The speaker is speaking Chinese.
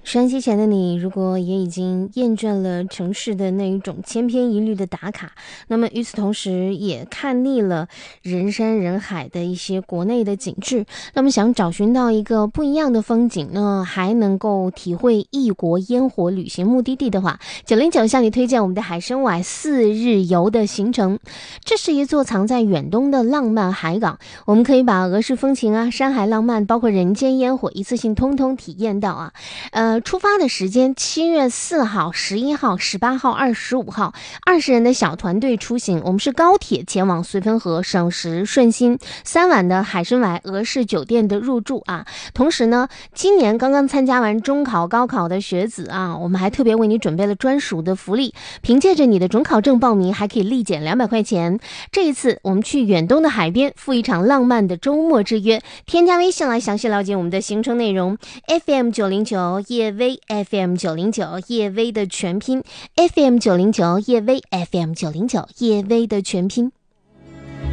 收音机前的你，如果也已经厌倦了城市的那一种千篇一律的打卡，那么与此同时也看腻了人山人海的一些国内的景致，那么想找寻到一个不一样的风景呢，还能够体会异国烟火旅行目的地的话，909向你推荐我们的海参崴4日游的行程。这是一座藏在远东的浪漫海港，我们可以把俄式风情啊、山海浪漫，包括人间烟火一次性通通体验到啊。出发的时间7月4号、11号、18号、25号，20人的小团队出行。我们是高铁前往绥芬河，省时顺心，3晚的海参崴俄式酒店的入住啊。同时呢，今年刚刚参加完中考、高考的学子啊，我们还特别为你准备了专属的福利，凭借着你的准考证报名，还可以立减200块钱。这一次我们去远东的海边，赴一场浪漫的周末之约。添加微信来详细了解我们的行程内容。FM 909叶薇 FM 909叶薇的全拼 FM 909叶薇 FM 909叶薇的全拼。